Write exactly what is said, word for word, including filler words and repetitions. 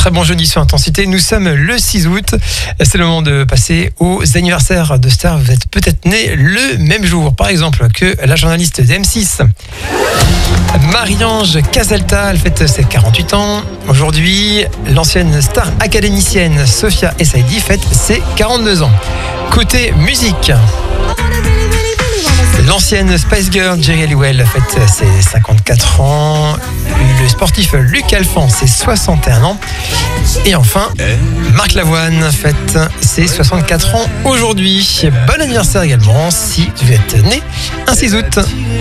très bon jeudi sur Intensité. Nous sommes le six août. C'est le moment de passer aux anniversaires de stars. Vous êtes peut-être nés le même jour, par exemple, que la journaliste de M six. Marie-Ange Caselta, elle fête ses quarante-huit ans. Aujourd'hui, l'ancienne star académicienne Sophia Essaidi fête ses quarante-deux ans. Côté musique, l'ancienne Spice Girl Jerry Halliwell fête ses cinquante-quatre ans. Le sportif Luc Alphand ses soixante et un ans. Et enfin, Marc Lavoine fête ses soixante-quatre ans aujourd'hui. Bon anniversaire également si vous êtes né un six août.